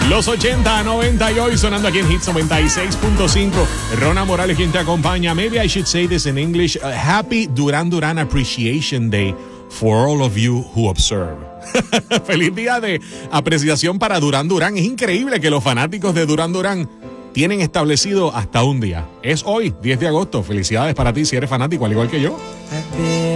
Los 80, 90 y hoy sonando aquí en Hits 96.5. Rona Morales quien te acompaña. Maybe I should say this in English. Happy Duran Duran Appreciation Day for all of you who observe. Feliz día de apreciación para Duran Duran. Es increíble que los fanáticos de Duran Duran tienen establecido hasta un día. Es hoy, 10 de agosto. Felicidades para ti si eres fanático, al igual que yo.